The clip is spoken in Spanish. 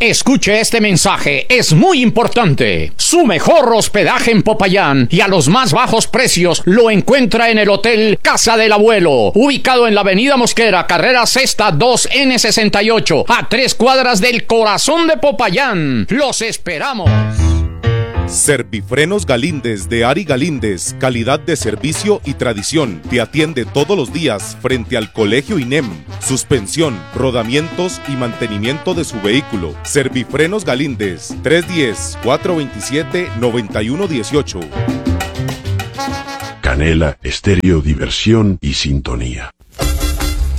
Escuche este mensaje, es muy importante. Su mejor hospedaje en Popayán y a los más bajos precios lo encuentra en el Hotel Casa del Abuelo, ubicado en la Avenida Mosquera, carrera sexta 2N68, a 3 cuadras del corazón de Popayán. ¡Los esperamos! Servifrenos Galíndez de Ari Galíndez, calidad de servicio y tradición. Te atiende todos los días frente al Colegio INEM. Suspensión, rodamientos y mantenimiento de su vehículo. Servifrenos Galíndez, 310-427-9118. Canela, estéreo, diversión y sintonía.